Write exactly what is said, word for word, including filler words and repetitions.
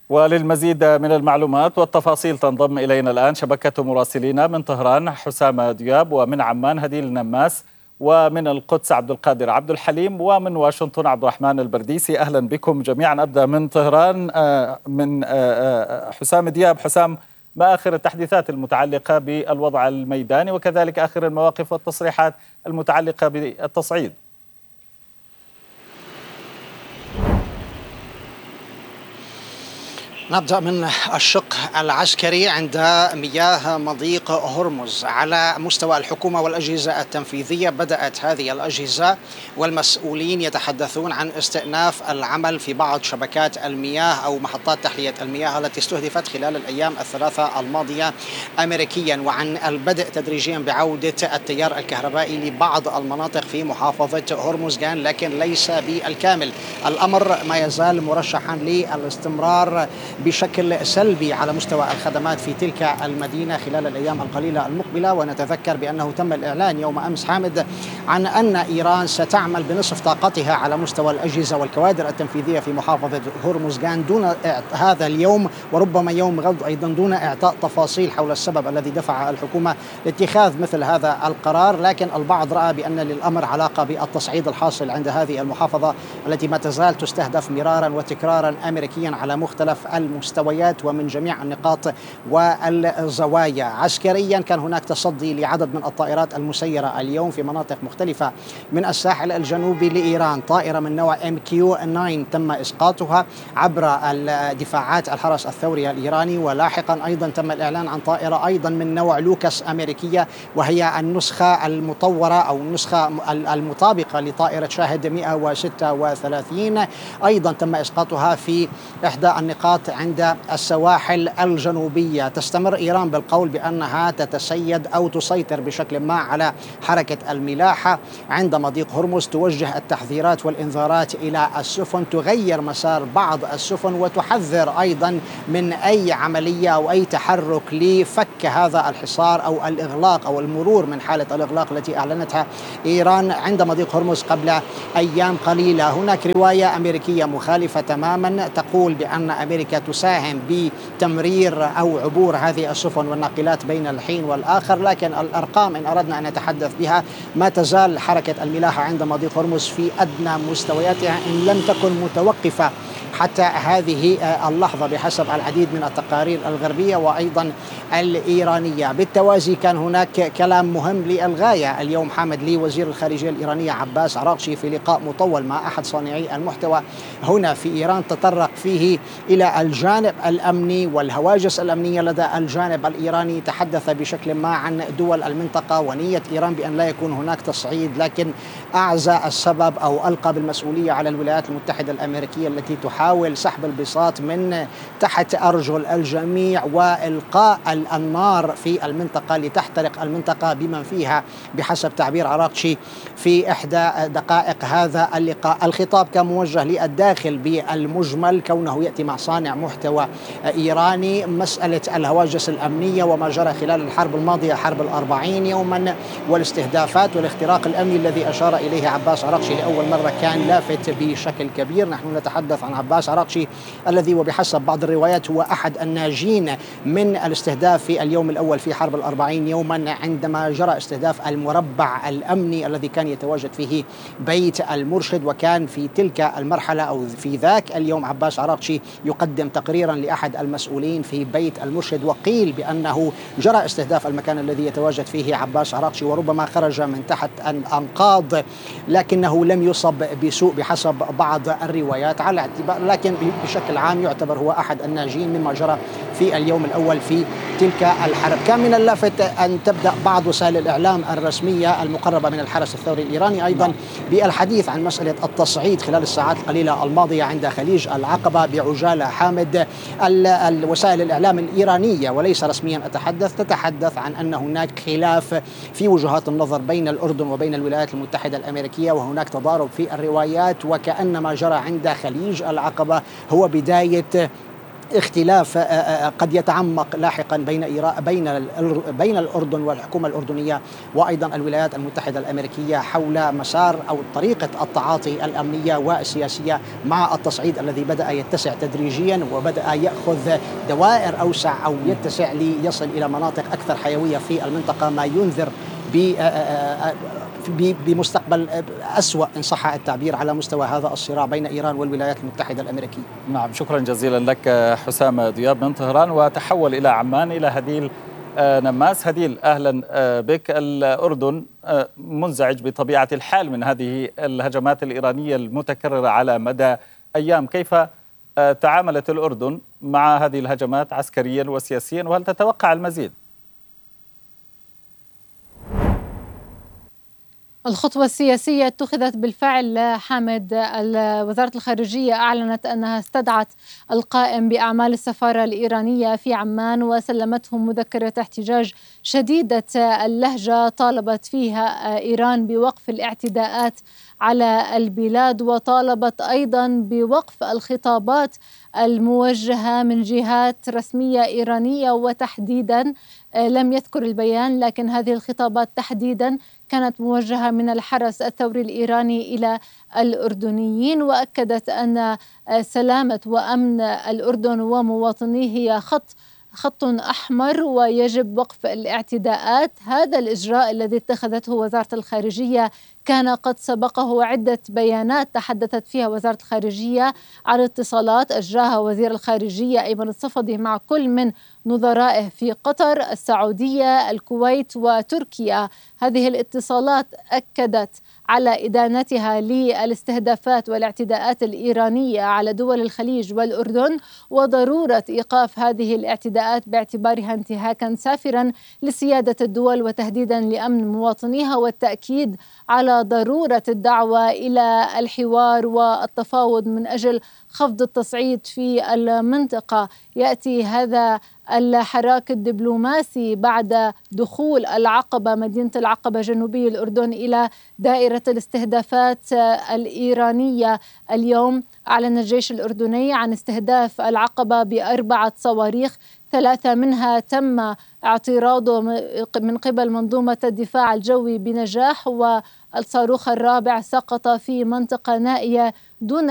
وللمزيد من المعلومات والتفاصيل تنضم إلينا الآن شبكة مراسلينا من طهران حسام دياب، ومن عمان هديل النماس، ومن القدس عبد القادر عبد الحليم، ومن واشنطن عبد الرحمن البرديسي. أهلا بكم جميعا. أبدأ من طهران من حسام دياب. حسام، ما آخر التحديثات المتعلقة بالوضع الميداني وكذلك آخر المواقف والتصريحات المتعلقة بالتصعيد؟ نبدأ من الشق العسكري. عند مياه مضيق هرمز على مستوى الحكومة والأجهزة التنفيذية، بدأت هذه الأجهزة والمسؤولين يتحدثون عن استئناف العمل في بعض شبكات المياه أو محطات تحلية المياه التي استهدفت خلال الأيام الثلاثة الماضية أمريكيا، وعن البدء تدريجيا بعودة التيار الكهربائي لبعض المناطق في محافظة هرمزغان، لكن ليس بالكامل. الأمر ما يزال مرشحا للاستمرار بشكل سلبي على مستوى الخدمات في تلك المدينة خلال الأيام القليلة المقبلة. ونتذكر بأنه تم الإعلان يوم أمس حامد عن أن إيران ستعمل بنصف طاقتها على مستوى الأجهزة والكوادر التنفيذية في محافظة هرمزغان دون هذا اليوم وربما يوم غد أيضا، دون إعطاء تفاصيل حول السبب الذي دفع الحكومة لاتخاذ مثل هذا القرار. لكن البعض رأى بأن للأمر علاقة بالتصعيد الحاصل عند هذه المحافظة التي ما تزال تستهدف مرارا وتكرارا أمريكيا على مختلف المستويات ومن جميع النقاط والزوايا. عسكريا كان هناك تصدي لعدد من الطائرات المسيرة اليوم في مناطق مختلفة من الساحل الجنوبي لإيران. طائرة من نوع إم كيو تسعة تم إسقاطها عبر دفاعات الحرس الثوري الإيراني، ولاحقا أيضا تم الإعلان عن طائرة أيضا من نوع لوكاس أمريكية، وهي النسخة المطورة أو النسخة المطابقة لطائرة شاهد مئة وستة وثلاثين، أيضا تم إسقاطها في إحدى النقاط عند السواحل الجنوبية. تستمر إيران بالقول بأنها تتسيد أو تسيطر بشكل ما على حركة الملاحة عند مضيق هرمز، توجه التحذيرات والإنذارات إلى السفن، تغير مسار بعض السفن، وتحذر أيضا من أي عملية أو أي تحرك لفك هذا الحصار أو الإغلاق أو المرور من حالة الإغلاق التي أعلنتها إيران عند مضيق هرمز قبل أيام قليلة. هناك رواية أمريكية مخالفة تماما تقول بأن أمريكا تساهم بتمرير أو عبور هذه السفن والناقلات بين الحين والآخر، لكن الأرقام إن أردنا أن نتحدث بها ما تزال حركة الملاحة عند مضيق هرمز في أدنى مستوياتها إن لم تكن متوقفة حتى هذه اللحظة بحسب العديد من التقارير الغربية وأيضا الإيرانية. بالتوازي كان هناك كلام مهم للغاية اليوم حامد لوزير الخارجية الإيرانية عباس عراقشي في لقاء مطول مع أحد صانعي المحتوى هنا في إيران، تطرق فيه إلى الجانب الأمني والهواجس الأمنية لدى الجانب الإيراني. تحدث بشكل ما عن دول المنطقة ونية إيران بأن لا يكون هناك تصعيد، لكن أعزى السبب أو ألقى بالمسؤولية على الولايات المتحدة الأمريكية التي تحاول سحب البساط من تحت أرجل الجميع وإلقاء النار في المنطقة لتحترق المنطقة بمن فيها بحسب تعبير عراقشي في إحدى دقائق هذا اللقاء. الخطاب كان موجه للداخل بالمجمل كونه يأتي مع صانع محتوى إيراني. مسألة الهواجس الأمنية وما جرى خلال الحرب الماضية حرب الأربعين يوما والاستهدافات والاختراق الأمني الذي أشار إليه عباس عراقشي لأول مرة كان لافت بشكل كبير. نحن نتحدث عن عباس عراقشي الذي وبحسب بعض الروايات هو أحد الناجين من الاستهداف في اليوم الأول في حرب الأربعين يوما عندما جرى استهداف المربع الأمني الذي كان يتواجد فيه بيت المرشد. وكان في تلك المرحلة أو في ذاك اليوم عباس عراقشي يقدم تقريرا لأحد المسؤولين في بيت المرشد، وقيل بأنه جرى استهداف المكان الذي يتواجد فيه عباس عراقشي وربما خرج من تحت الأنقاض، لكنه لم يصب بسوء بحسب بعض الروايات على اعتبار، لكن بشكل عام يعتبر هو أحد الناجين مما جرى في اليوم الأول في تلك الحرب. كان من اللافت أن تبدأ بعض وسائل الإعلام الرسمية المقربة من الحرس الثوري الإيراني أيضا بالحديث عن مسألة التصعيد خلال الساعات القليلة الماضية عند خليج العقبة بعجالة حامد. الوسائل الإعلام الإيرانية وليس رسميا أتحدث تتحدث عن أن هناك خلاف في وجهات النظر بين الأردن وبين الولايات المتحدة الأمريكية، وهناك تضارب في الروايات، وكأن ما جرى عند خليج العقبة هو بداية اختلاف قد يتعمق لاحقا بين إيران بين بين الأردن والحكومة الأردنية وأيضا الولايات المتحدة الأمريكية حول مسار أو طريقة التعاطي الأمنية والسياسية مع التصعيد الذي بدأ يتسع تدريجيا وبدأ يأخذ دوائر أوسع أو يتسع ليصل إلى مناطق أكثر حيوية في المنطقة، ما ينذر بمستقبل أسوأ إن صح التعبير على مستوى هذا الصراع بين إيران والولايات المتحدة الأمريكية. نعم، شكرا جزيلا لك حسام دياب من طهران. وتحول إلى عمان إلى هديل نماس. هديل، أهلا بك. الأردن منزعج بطبيعة الحال من هذه الهجمات الإيرانية المتكررة على مدى أيام. كيف تعاملت الأردن مع هذه الهجمات عسكريا وسياسيا، وهل تتوقع المزيد؟ الخطوة السياسية اتخذت بالفعل حامد. وزارة الخارجية أعلنت أنها استدعت القائم بأعمال السفارة الإيرانية في عمان وسلمته مذكرة احتجاج شديدة اللهجة طالبت فيها إيران بوقف الاعتداءات على البلاد، وطالبت أيضا بوقف الخطابات الموجهة من جهات رسمية إيرانية، وتحديدا لم يذكر البيان لكن هذه الخطابات تحديدا كانت موجهة من الحرس الثوري الإيراني إلى الأردنيين، وأكدت أن سلامة وأمن الأردن ومواطنيه هي خط خط أحمر ويجب وقف الاعتداءات. هذا الإجراء الذي اتخذته وزارة الخارجية كان قد سبقه عدة بيانات تحدثت فيها وزارة الخارجية عن اتصالات أجراها وزير الخارجية أيمن الصفدي مع كل من نظرائه في قطر، السعودية، الكويت وتركيا. هذه الاتصالات أكدت على إدانتها للاستهدافات والاعتداءات الإيرانية على دول الخليج والأردن، وضرورة إيقاف هذه الاعتداءات باعتبارها انتهاكا سافرا لسيادة الدول وتهديدا لأمن مواطنيها، والتأكيد على ضرورة الدعوة إلى الحوار والتفاوض من أجل خفض التصعيد في المنطقة. يأتي هذا الحراك الدبلوماسي بعد دخول العقبة مدينة العقبة جنوبي الأردن إلى دائرة الاستهدافات الإيرانية. اليوم أعلن الجيش الأردني عن استهداف العقبة بأربعة صواريخ، ثلاثة منها تم اعتراضه من قبل منظومة الدفاع الجوي بنجاح، والصاروخ الرابع سقط في منطقة نائية دون